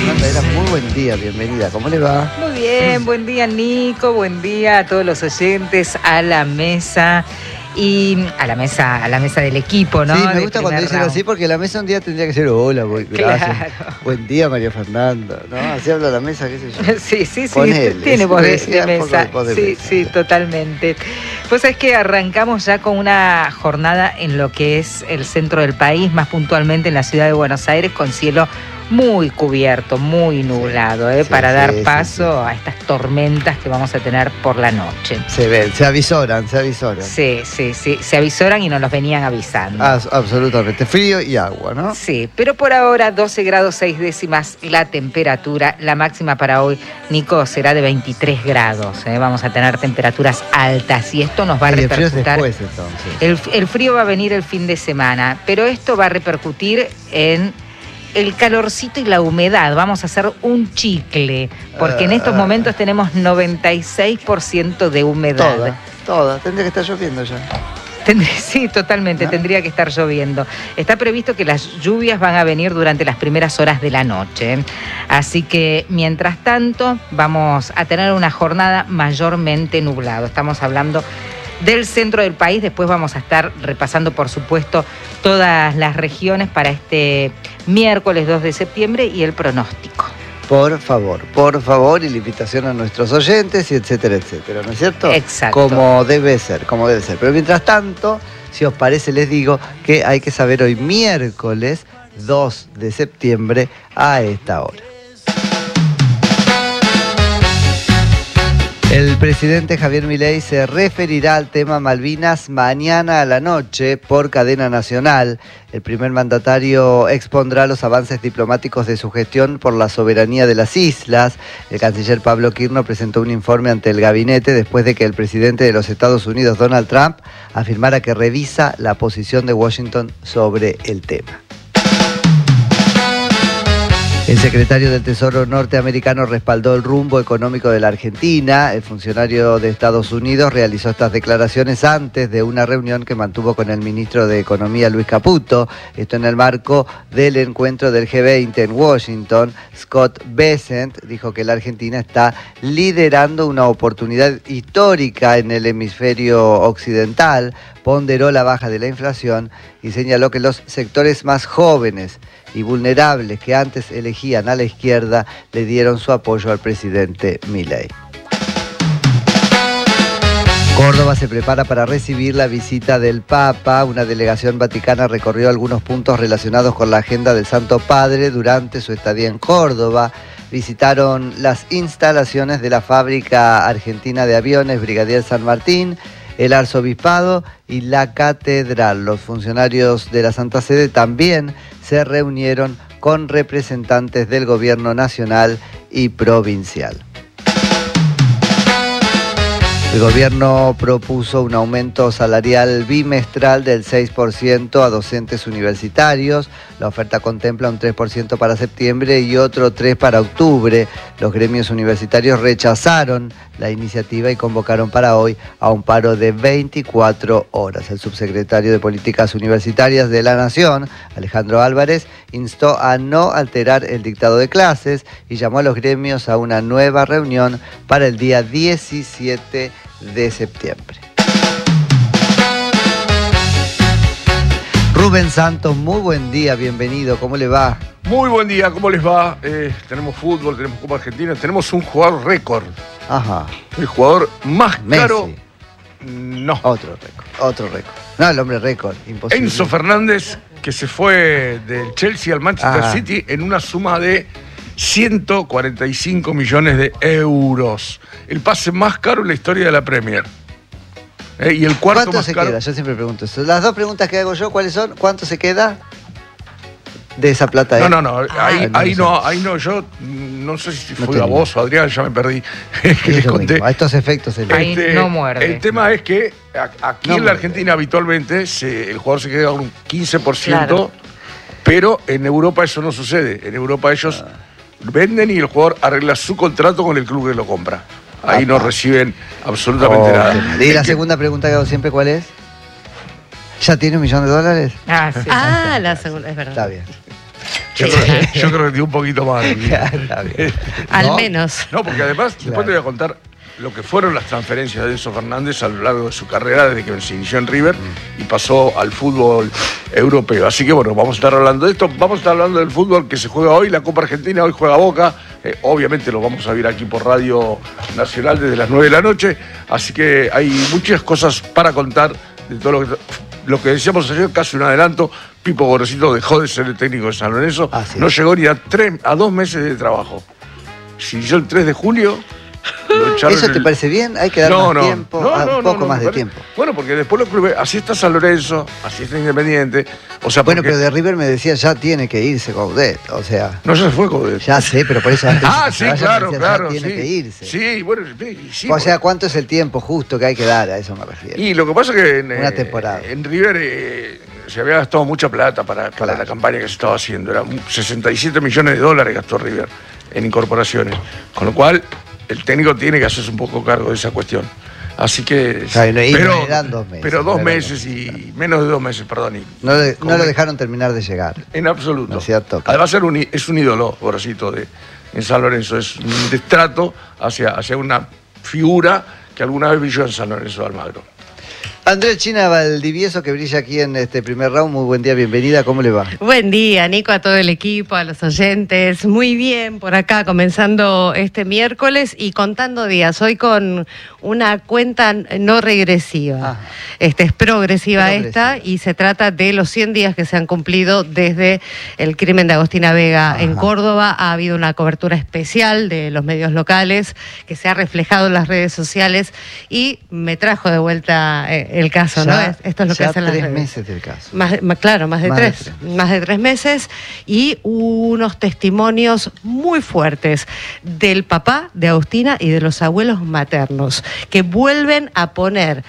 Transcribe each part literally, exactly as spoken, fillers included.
Fernanda Era, muy buen día, bienvenida. ¿Cómo le va? Muy bien, buen día Nico, buen día a todos los oyentes, a la mesa y a la mesa, a la mesa del equipo, ¿no? Sí, me de gusta cuando dicen round. así porque la mesa un día tendría que ser hola, voy, gracias. Claro. Buen día, María Fernanda, ¿no? Así habla la mesa, qué sé yo. Sí, sí, sí, Ponele, tiene voz de, de un poco mesa. de voz de Sí, mesa. sí, totalmente. Pues es que arrancamos ya con una jornada en lo que es el centro del país, más puntualmente en la ciudad de Buenos Aires, con cielo muy cubierto, muy nublado, ¿eh? Sí, para sí, dar sí, paso sí. a estas tormentas que vamos a tener por la noche. Se ven, se avisoran, se avisoran. Sí, sí, sí, se avisoran y nos los venían avisando. Ah, absolutamente, frío y agua, ¿no? Sí, pero por ahora doce grados seis décimas la temperatura. La máxima para hoy, Nico, será de veintitrés grados. ¿eh? Vamos a tener temperaturas altas y esto nos va a Y el frío es repercutir. después, entonces. El, el frío va a venir el fin de semana, pero esto va a repercutir en el calorcito y la humedad. Vamos a hacer un chicle, porque en estos momentos tenemos noventa y seis por ciento de humedad. Toda, toda, tendría que estar lloviendo ya. Tendría, sí, totalmente, ¿no? Tendría que estar lloviendo. Está previsto que las lluvias van a venir durante las primeras horas de la noche. Así que, mientras tanto, vamos a tener una jornada mayormente nublada. Estamos hablando del centro del país. Después vamos a estar repasando, por supuesto, todas las regiones para este miércoles dos de septiembre y el pronóstico. Por favor, por favor, y la invitación a nuestros oyentes, y etcétera, etcétera, ¿no es cierto? Exacto. Como debe ser, como debe ser. Pero mientras tanto, si os parece, les digo que hay que saber hoy, miércoles dos de septiembre, a esta hora. El presidente Javier Milei se referirá al tema Malvinas mañana a la noche por cadena nacional. El primer mandatario expondrá los avances diplomáticos de su gestión por la soberanía de las islas. El canciller Pablo Kirno presentó un informe ante el gabinete después de que el presidente de los Estados Unidos, Donald Trump, afirmara que revisa la posición de Washington sobre el tema. El secretario del Tesoro norteamericano respaldó el rumbo económico de la Argentina. El funcionario de Estados Unidos realizó estas declaraciones antes de una reunión que mantuvo con el ministro de Economía, Luis Caputo. Esto en el marco del encuentro del G veinte en Washington. Scott Bessent dijo que la Argentina está liderando una oportunidad histórica en el hemisferio occidental. Ponderó la baja de la inflación y señaló que los sectores más jóvenes y vulnerables que antes elegían a la izquierda le dieron su apoyo al presidente Milei. Córdoba se prepara para recibir la visita del Papa. Una delegación vaticana recorrió algunos puntos relacionados con la agenda del Santo Padre durante su estadía en Córdoba. Visitaron las instalaciones de la fábrica argentina de aviones Brigadier San Martín, el arzobispado y la catedral. Los funcionarios de la Santa Sede también se reunieron con representantes del gobierno nacional y provincial. El gobierno propuso un aumento salarial bimestral del seis por ciento a docentes universitarios. La oferta contempla un tres por ciento para septiembre y otro tres por ciento para octubre. Los gremios universitarios rechazaron la iniciativa y convocaron para hoy a un paro de veinticuatro horas. El subsecretario de Políticas Universitarias de la Nación, Alejandro Álvarez, instó a no alterar el dictado de clases y llamó a los gremios a una nueva reunión para el día diecisiete de septiembre. Rubén Santos, muy buen día, bienvenido, ¿cómo le va? Muy buen día, ¿cómo les va? Eh, tenemos fútbol, tenemos Copa Argentina, tenemos un jugador récord. Ajá. El jugador más Messi. caro. No. Otro récord, otro récord. No, el hombre récord, imposible. Enzo Fernández, que se fue del Chelsea al Manchester Ah. City en una suma de ciento cuarenta y cinco millones de euros. El pase más caro en la historia de la Premier. Eh, y el cuarto ¿Cuánto más se caro. queda? Yo siempre pregunto eso. Las dos preguntas que hago yo, ¿cuáles son? ¿Cuánto se queda de esa plata? No, eh? no, no, ahí, Ah, no ahí lo no, ahí no, yo no sé si No fue a tengo. vos o a Adrián, ya me perdí. que Es les lo conté. mismo, a estos efectos. El... Ahí no muerde. El tema es que a- aquí No en la muerde. Argentina habitualmente se- el jugador se queda con un quince por ciento, Claro. pero en Europa eso no sucede. En Europa ellos venden y el jugador arregla su contrato con el club que lo compra. Ahí no reciben absolutamente Oh, nada. qué mal. Y El la que- segunda pregunta que hago siempre, ¿cuál es? ¿Ya tiene un millón de dólares? Ah, sí. Ah, la segunda, es verdad. Está bien. Yo, creo, yo creo que dio un poquito más. Claro, Al No, menos. No, porque además, Claro. después te voy a contar lo que fueron las transferencias de Enzo Fernández a lo largo de su carrera, desde que se inició en River y pasó al fútbol europeo. Así que bueno, vamos a estar hablando de esto. Vamos a estar hablando del fútbol que se juega hoy, la Copa Argentina, hoy juega Boca. Eh, obviamente lo vamos a ver aquí por Radio Nacional desde las nueve de la noche. Así que hay muchas cosas para contar de todo lo que, lo que decíamos ayer, casi un adelanto. Pipo Gorosito dejó de ser el técnico de San Lorenzo. Así no es. llegó ni a, tres, a dos meses de trabajo. Se inició el tres de julio. Lo echaron ¿Eso en te el- parece bien? Hay que dar No, más no, tiempo, no, ah, no, un no, poco no, más me de parece- tiempo. Bueno, porque después los clubes, así está San Lorenzo, así está Independiente. O sea, Bueno, porque- pero de River me decía, ya tiene que irse Gaudet, o sea... No se fue Coudet. Ya sé, pero por eso antes Ah, de que sí, se vaya, claro, me decía, claro. ya tiene sí. que irse. Sí, bueno, sí, sí, o sea, porque- ¿cuánto es el tiempo justo que hay que dar? A eso me refiero. Y lo que pasa es que en, Una eh, temporada. en River eh, se había gastado mucha plata para, para Claro. la campaña que se estaba haciendo. Era sesenta y siete millones de dólares gastó River en incorporaciones. Con lo cual, el técnico tiene que hacerse un poco cargo de esa cuestión. Así que. Claro, y no- y no pero, eran dos meses, pero no dos eran meses dos y menos de dos meses, perdón. y- No, le- con- no lo dejaron terminar de llegar. En absoluto. ¿No es cierto? Además era un í- es un ídolo, Gorosito, de, en San Lorenzo. Es un destrato hacia, hacia una figura que alguna vez brilló en San Lorenzo de Almagro. Andrea China Valdivieso, que brilla aquí en este primer round, muy buen día, bienvenida, ¿cómo le va? Buen día, Nico, a todo el equipo, a los oyentes. Muy bien por acá, comenzando este miércoles y contando días. Hoy con una cuenta no regresiva. Ajá. Este, es progresiva, Progresiva. esta y se trata de los cien días que se han cumplido desde el crimen de Agostina Vega Ajá. en Córdoba. Ha habido una cobertura especial de los medios locales que se ha reflejado en las redes sociales y me trajo de vuelta eh, el caso, Ya- ¿no? Es- Esto es lo que ya hacen las tres redes. meses del caso. Más, más- claro, más de Más de tres, tres. más de tres meses y unos testimonios muy fuertes del papá de Agustina y de los abuelos maternos que vuelven a poner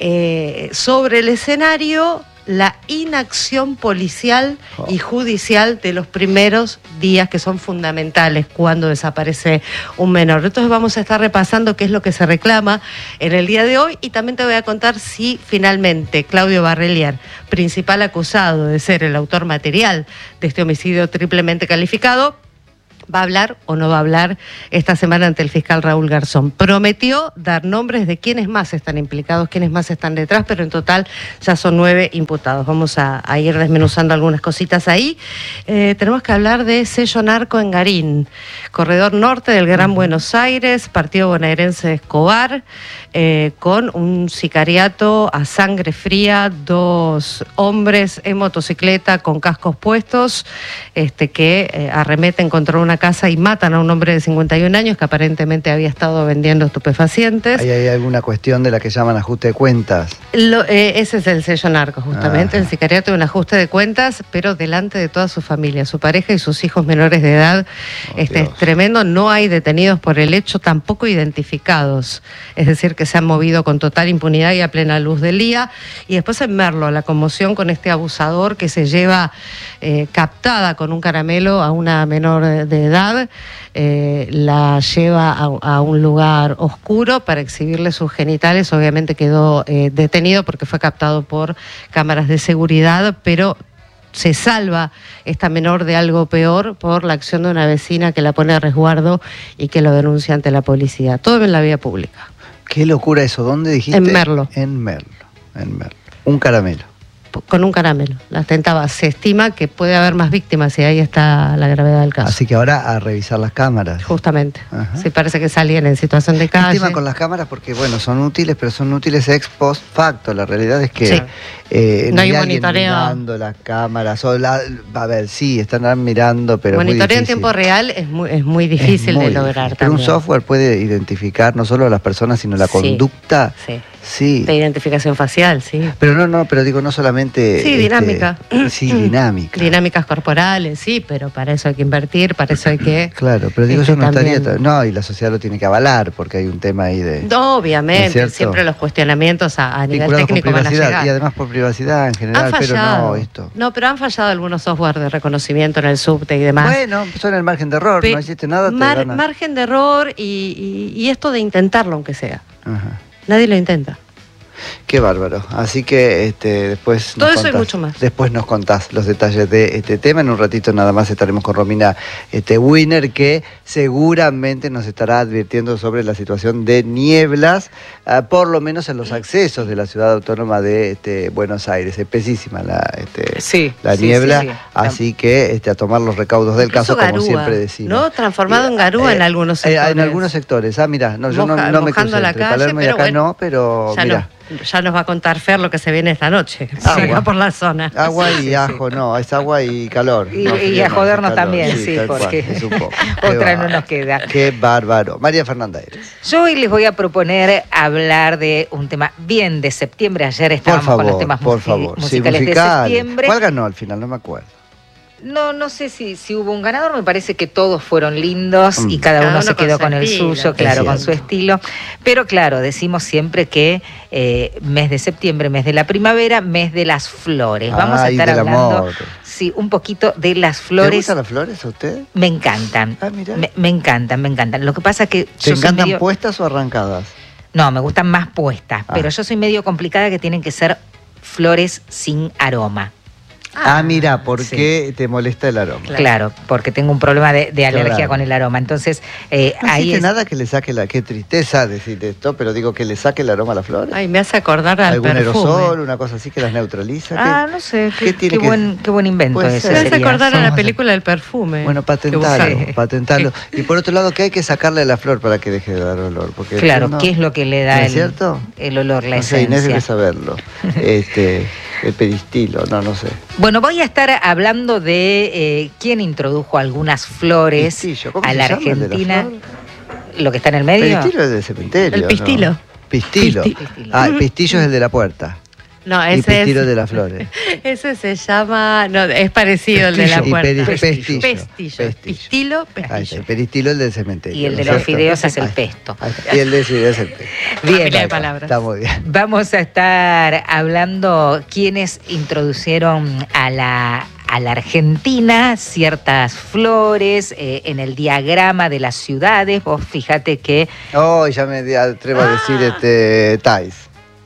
eh, sobre el escenario la inacción policial y judicial de los primeros días que son fundamentales cuando desaparece un menor. Entonces vamos a estar repasando qué es lo que se reclama en el día de hoy y también te voy a contar si finalmente Claudio Barrelian, principal acusado de ser el autor material de este homicidio triplemente calificado, va a hablar o no va a hablar esta semana ante el fiscal Raúl Garzón. Prometió dar nombres de quiénes más están implicados, quiénes más están detrás, pero en total ya son nueve imputados. Vamos a, a ir desmenuzando algunas cositas ahí. Eh, tenemos que hablar de sello narco en Garín, corredor norte del Gran Buenos Aires, partido bonaerense de Escobar, eh, con un sicariato a sangre fría, dos hombres en motocicleta con cascos puestos, este, que eh, arremeten contra una casa y matan a un hombre de cincuenta y un años que aparentemente había estado vendiendo estupefacientes. Ahí hay alguna cuestión de la que llaman ajuste de cuentas. Lo- eh, ese es el sello narco, justamente, Ajá. el sicariato de un ajuste de cuentas, pero delante de toda su familia, su pareja y sus hijos menores de edad. Oh, este es Dios. tremendo, no hay detenidos por el hecho, tampoco identificados, es decir, que se han movido con total impunidad y a plena luz del día. Y después en Merlo, la conmoción con este abusador que se lleva eh, captada con un caramelo a una menor de edad, eh, la lleva a, a un lugar oscuro para exhibirle sus genitales. Obviamente quedó eh, detenido porque fue captado por cámaras de seguridad, pero se salva esta menor de algo peor por la acción de una vecina que la pone a resguardo y que lo denuncia ante la policía. Todo en la vía pública. Qué locura eso, ¿dónde dijiste? En Merlo. En Merlo, en Merlo. Un caramelo. Con un caramelo. La tentaba. Se estima que puede haber más víctimas y ahí está la gravedad del caso. Así que ahora a revisar las cámaras. Justamente. Ajá. Sí, parece que salían en situación de El calle. tema con las cámaras, porque bueno, son útiles, pero son útiles ex post facto. La realidad es que Sí. eh, No hay hay alguien monitoreo. mirando las cámaras. O la- a ver, sí, están mirando, pero. es muy Monitoreo en difícil. tiempo real es muy, es muy difícil Es muy de lograr difícil. Pero un también. software puede identificar no solo a las personas, sino la Sí. conducta. Sí. Sí. De identificación facial, sí. Pero no, no, pero digo, no solamente. Sí, este, dinámica. sí, dinámica. Dinámicas corporales, sí, pero para eso hay que invertir, para eso hay que... Claro, pero digo, Este yo no estaría. también. No, y la sociedad lo tiene que avalar, porque hay un tema ahí de. No, ¿No es obviamente, cierto? siempre los cuestionamientos a, a nivel vinculados con técnico van a privacidad. llegar. Y además por privacidad en general, Han pero fallado. no esto. No, pero han fallado algunos software de reconocimiento en el subte y demás. Bueno, son el margen de error, Pe- no hiciste nada, te mar- van a- Margen de error y, y- y esto de intentarlo aunque sea. Ajá. Nadie lo intenta. Qué bárbaro. Así que este, después Todo nos eso y contás, mucho más. Después nos contás los detalles de este tema. En un ratito nada más estaremos con Romina este, Winner, que seguramente nos estará advirtiendo sobre la situación de nieblas, uh, por lo menos en los accesos de la ciudad autónoma de este, Buenos Aires. Espesísima la, este, Sí, la sí, niebla, sí, sí. así que este, a tomar los recaudos del Incluso caso, como garúa, siempre decimos. ¿no? Transformado en garúa en algunos Eh, sectores. en algunos sectores. Ah, mira, no, yo no, Moja- no me mojando crucé la entre calle, Palermo y pero acá bueno, no, pero Ya, mira. no, ya nos va a contar Fer lo que se viene esta noche. Agua. Si va por la zona. Agua y Sí, sí, ajo, no, es agua y calor. Y, no, y frío a no, jodernos es calor. también, sí, tal cual, porque es un poco. Qué otra no bárbaro. nos queda. Qué bárbaro. María Fernanda Eres. Yo hoy les voy a proponer hablar de un tema bien de septiembre. Ayer Por estábamos favor, con los temas por musi- favor. Sí, musicales de musicales. septiembre. ¿Cuál ganó al final? No me acuerdo. No, no sé si, si hubo un ganador, me parece que todos fueron lindos Mm. y cada, Cada uno, uno se con quedó su con el estilo. suyo, Es claro, con cierto. su estilo. Pero claro, decimos siempre que eh, mes de septiembre, mes de la primavera, mes de las flores. Vamos a Ay, estar del hablando, amor. sí, un poquito de las ¿Le flores. gustan las flores a usted? Me encantan, Ah, mirá. me, me encantan, me encantan. Lo que pasa que ¿Te yo soy encantan medio- puestas o arrancadas? No, me gustan más puestas, Ah. pero yo soy medio complicada que tienen que ser flores sin aroma. Ah, mira, ¿por sí. qué te molesta el aroma? Claro. Claro, porque tengo un problema de, de alergia Claro. con el aroma. Entonces, eh, No ahí existe es... nada que le saque la... Qué tristeza decir esto, pero digo que le saque el aroma a las flores. Ay, me hace acordar al ¿Algún perfume. aerosol, una cosa así que las neutraliza? ¿Qué- Ah, no sé, ¿qué qué, tiene qué que- buen, qué buen invento Puede ese ser. Me hace sería. acordar a la Somos- película del perfume. Bueno, que patentarlo, buscaron. patentarlo. Y por otro lado, ¿qué hay que sacarle a la flor para que deje de dar olor? Porque Claro, no- ¿qué es lo que le ¿no da es el, cierto? el olor, la No sé, Inés debe esencia? saberlo. Este, el peristilo, no, no sé. Bueno, voy a estar hablando de eh, quién introdujo algunas flores Pistillo, ¿cómo a se la llama el de la Argentina. flor? Lo que está en el medio. Peristilo es del cementerio. El ¿no? pistilo. Pistilo. Pistilo. Ah, el pistillo es el de la puerta. No, Y ese pistilo es, de las flores. ese se llama, no, es parecido al de la Pestillo. Y puerta. peri- pestillo. Pestillo. Pestillo. Pistilo, Ahí está, pestillo. el peristilo es el del cementerio. Y el de ¿no es los cierto? fideos es el Ahí está, pesto. ahí está. Y el de fideos es el pesto. Bien, Familia de ahí está. palabras. Está muy bien. Vamos a estar hablando quiénes introdujeron a la, a la Argentina ciertas flores eh, en el diagrama de las ciudades. Vos fíjate que... Oh, ya me atrevo a decir Ah. este Tais.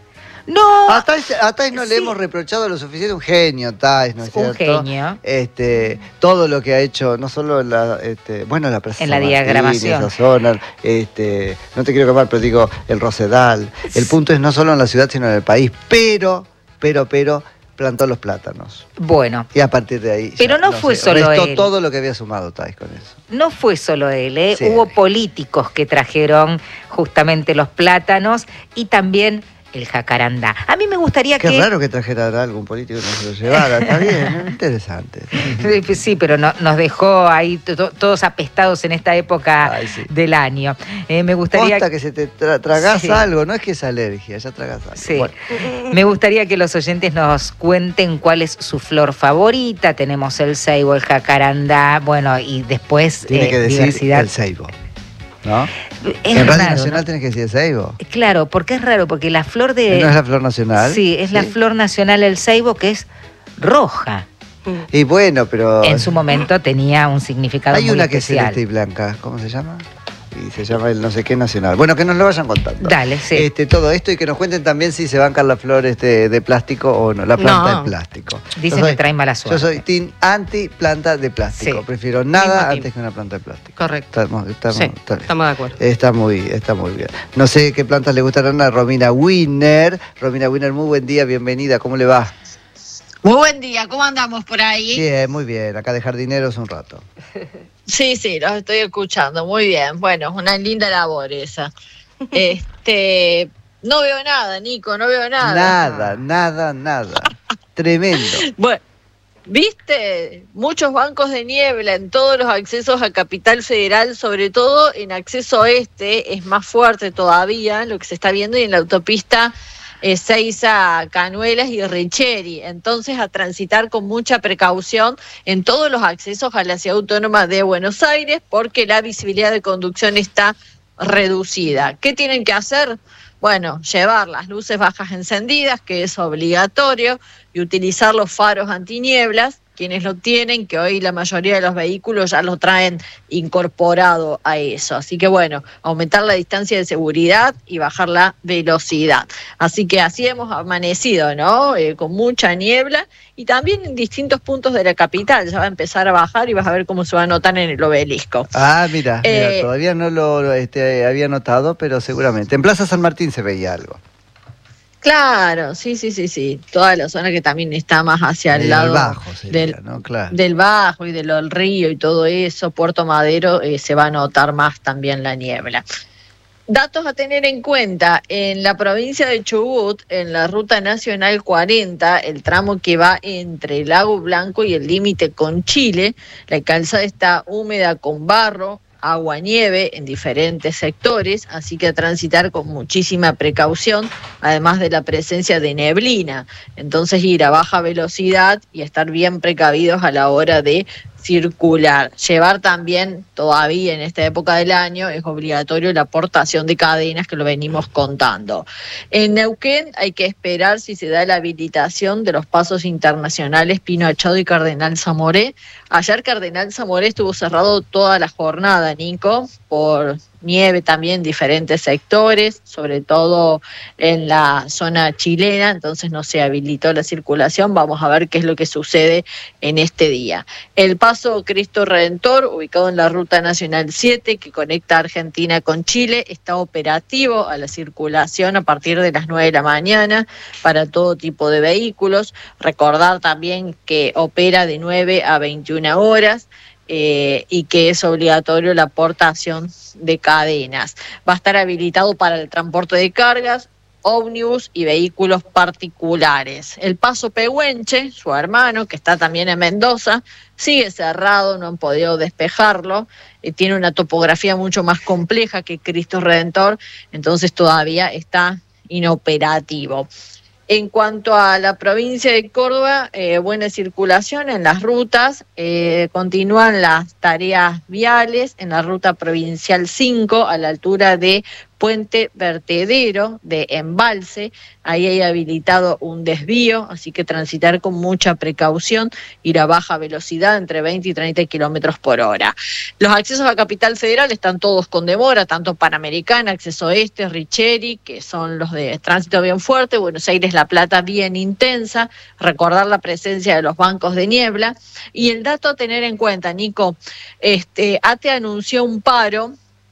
No, A Tais, a Tais no Sí. le hemos reprochado lo suficiente, un genio Tais, ¿no es un cierto? genio. Este, todo lo que ha hecho, no solo en la, este, bueno, en la Plaza En la San Martín, diagramación. esa zona, este, no te quiero quemar, pero digo, el Rosedal. El punto es no solo en la ciudad, sino en el país, pero, pero, pero, plantó los plátanos. Bueno, Y a partir de ahí. ya, Pero no fue solo restó él. todo lo que había sumado Tais con eso. no fue solo él, ¿eh? Sí. Hubo políticos que trajeron justamente los plátanos y también el jacarandá. A mí me gustaría Qué que... raro que trajera algún político y no se lo llevara. Está bien, ¿no? Interesante. Sí, pero no- nos dejó ahí to- todos apestados en esta época Ay, sí. del año. Eh, me gustaría... Posta que se te tra- tragas Sí. algo, no es que es alergia, ya tragas algo. Sí. Bueno, Me gustaría que los oyentes nos cuenten cuál es su flor favorita. Tenemos el ceibo, el jacarandá, bueno, y después tiene eh, que decir diversidad. el ceibo, ¿no? Es en Radio raro, Nacional ¿no? tenés que decir el ceibo. Claro, porque es raro, porque la flor de... ¿No es la flor nacional? Sí, es la flor nacional el ceibo, que es roja. Y bueno, pero... En su momento tenía un significado hay muy una que es especial. celeste y blanca, ¿cómo se llama? Y se llama el no sé qué nacional. Bueno, que nos lo vayan contando. Dale, sí. Este, todo esto y que nos cuenten también si se bancan las flores de, de plástico o no, la planta No. de plástico. Dicen Yo que trae mala suerte. Yo soy team anti planta de plástico. Sí. Prefiero Mismo nada team. antes que una planta de plástico. Correcto. Estamos, estamos, Sí, está bien. estamos de acuerdo. Está muy, está muy bien. No sé qué plantas le gustarán a Romina Winner. Romina Winner, muy buen día, bienvenida. ¿Cómo le va? Muy buen día, ¿cómo andamos por ahí? Bien, muy bien. Acá de jardineros un rato. Sí, sí, los estoy escuchando, muy bien. Bueno, una linda labor esa. Este, no veo nada, Nico, no veo nada. Nada, nada, nada. Tremendo. Bueno, viste, muchos bancos de niebla en todos los accesos a Capital Federal, sobre todo en acceso oeste, es más fuerte todavía lo que se está viendo, y en la autopista eh, Seiza, Canuelas y Richeri. Entonces, a transitar con mucha precaución en todos los accesos a la ciudad autónoma de Buenos Aires, porque la visibilidad de conducción está reducida. ¿Qué tienen que hacer? Bueno, llevar las luces bajas encendidas, que es obligatorio, y utilizar los faros antinieblas. quienes lo tienen, que hoy la mayoría de los vehículos ya lo traen incorporado a eso. Así que bueno, aumentar la distancia de seguridad y bajar la velocidad. Así que así hemos amanecido, ¿no? Eh, con mucha niebla y también en distintos puntos de la capital. Ya va a empezar a bajar y vas a ver cómo se va a notar en el Obelisco. Ah, mira, Eh, mira todavía no lo este, había notado, pero seguramente. En Plaza San Martín se veía algo. Claro, sí, sí, sí, sí. Toda la zona que también está más hacia el Eh, lado Bajo sería, del, ¿no? Claro. del Bajo y del río y todo eso, Puerto Madero, eh, se va a notar más también la niebla. Datos a tener en cuenta: en la provincia de Chubut, en la Ruta Nacional cuarenta, el tramo que va entre Lago Blanco y el límite con Chile, la calzada está húmeda con barro, agua, nieve en diferentes sectores, así que a transitar con muchísima precaución, además de la presencia de neblina. Entonces ir a baja velocidad y estar bien precavidos a la hora de circular. Llevar también, todavía en esta época del año, es obligatorio la portación de cadenas, que lo venimos contando. En Neuquén hay que esperar si se da la habilitación de los pasos internacionales Pino Achado y Cardenal Zamoré. Ayer Cardenal Zamoré estuvo cerrado toda la jornada, Nico, por nieve también en diferentes sectores, sobre todo en la zona chilena, entonces no se habilitó la circulación. Vamos a ver qué es lo que sucede en este día. El paso Cristo Redentor, ubicado en la Ruta Nacional siete, que conecta Argentina con Chile, está operativo a la circulación a partir de las nueve de la mañana para todo tipo de vehículos. Recordar también que opera de nueve a veintiuna horas. Eh, y que es obligatorio la aportación de cadenas. Va a estar habilitado para el transporte de cargas, ómnibus y vehículos particulares. El paso Pehuenche, su hermano, que está también en Mendoza, sigue cerrado, no han podido despejarlo, eh, tiene una topografía mucho más compleja que Cristo Redentor, entonces todavía está inoperativo. En cuanto a la provincia de Córdoba, eh, buena circulación en las rutas, eh, continúan las tareas viales en la ruta provincial cinco a la altura de Puente Vertedero de Embalse. Ahí hay habilitado un desvío, así que transitar con mucha precaución, ir a baja velocidad entre veinte y treinta kilómetros por hora. Los accesos a Capital Federal están todos con demora, tanto Panamericana, Acceso Este, Richeri, que son los de tránsito bien fuerte, Buenos Aires, La Plata bien intensa, recordar la presencia de los bancos de niebla. Y el dato a tener en cuenta, Nico, este, ATE anunció un paro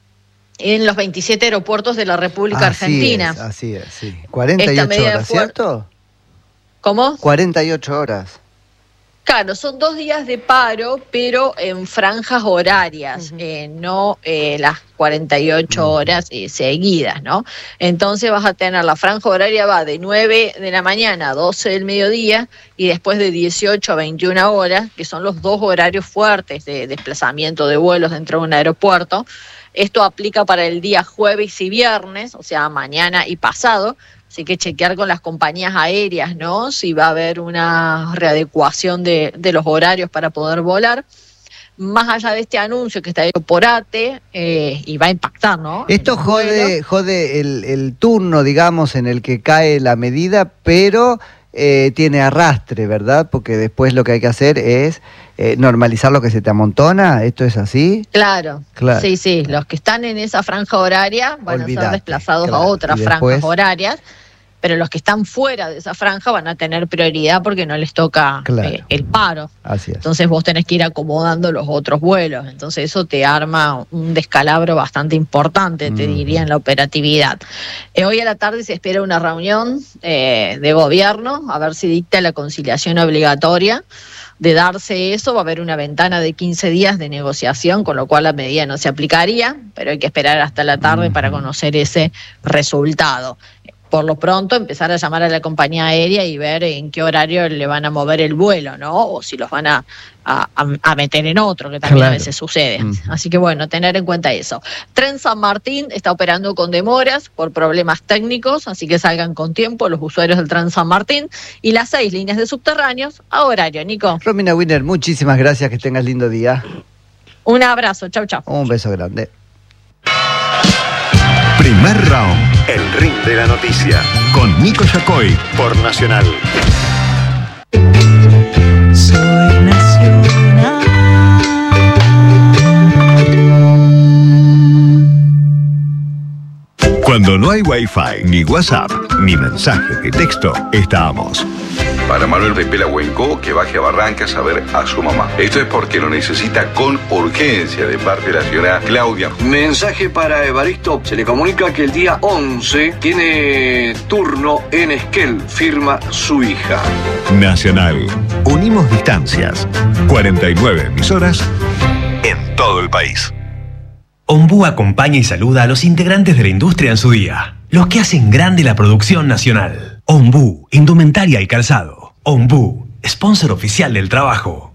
en los veintisiete aeropuertos de la República Así Argentina. Es, así es, sí. cuarenta y ocho horas, fue... ¿cierto? ¿Cómo? cuarenta y ocho horas. Claro, son dos días de paro, pero en franjas horarias, uh-huh. eh, no eh, las cuarenta y ocho horas eh, seguidas, ¿no? Entonces vas a tener la franja horaria, va de nueve de la mañana a doce del mediodía y después de dieciocho a veintiuna horas, que son los dos horarios fuertes de desplazamiento de vuelos dentro de un aeropuerto. Esto aplica para el día jueves y viernes, o sea, mañana y pasado. Así que chequear con las compañías aéreas, ¿no? Si va a haber una readecuación de, de los horarios para poder volar. Más allá de este anuncio que está hecho por ATE, eh, y va a impactar, ¿no? Esto jode, jode el, el turno, digamos, en el que cae la medida, pero eh, tiene arrastre, ¿verdad? Porque después lo que hay que hacer es eh, normalizar lo que se te amontona. ¿Esto es así? Claro, claro. sí, sí. Los que están en esa franja horaria van Olvidate, a ser desplazados claro. a otras después... franjas horarias. Pero los que están fuera de esa franja van a tener prioridad porque no les toca claro. eh, el paro. Así es. Entonces vos tenés que ir acomodando los otros vuelos. Entonces eso te arma un descalabro bastante importante, te mm. diría, en la operatividad. Eh, hoy a la tarde se espera una reunión eh, de gobierno, a ver si dicta la conciliación obligatoria. De darse eso, va a haber una ventana de quince días de negociación, con lo cual la medida no se aplicaría, pero hay que esperar hasta la tarde mm. para conocer ese resultado. Por lo pronto, empezar a llamar a la compañía aérea y ver en qué horario le van a mover el vuelo, ¿no? O si los van a, a, a meter en otro, que también claro. a veces sucede. Mm. Así que bueno, tener en cuenta eso. Tren San Martín está operando con demoras por problemas técnicos, así que salgan con tiempo los usuarios del Tren San Martín. Y las seis líneas de subterráneos a horario, Nico. Romina Wiener, muchísimas gracias, que tengas lindo día. Un abrazo, chau, chau. Un beso grande. Primer round. El ring de la noticia. Con Nico Yacoy por Nacional. Soy Cuando no hay Wi-Fi, ni WhatsApp, ni mensaje de texto, estamos. Para Manuel Pepe Lahuenco, que baje a Barrancas a ver a su mamá. Esto es porque lo necesita con urgencia de parte de la señora Claudia. Mensaje para Evaristo. Se le comunica que el día once tiene turno en Esquel. Firma su hija. Nacional. Unimos distancias. cuarenta y nueve emisoras en todo el país. Ombú acompaña y saluda a los integrantes de la industria en su día, los que hacen grande la producción nacional. Ombú, indumentaria y calzado. Ombú, sponsor oficial del trabajo.